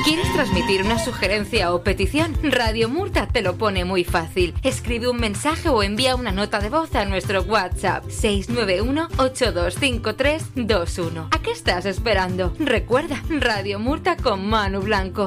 ¿Quieres transmitir una sugerencia o petición? Radio Murta te lo pone muy fácil. Escribe un mensaje o envía una nota de voz a nuestro WhatsApp 691-825321. ¿A qué estás esperando? Recuerda, Radio Murta con Manu Blanco.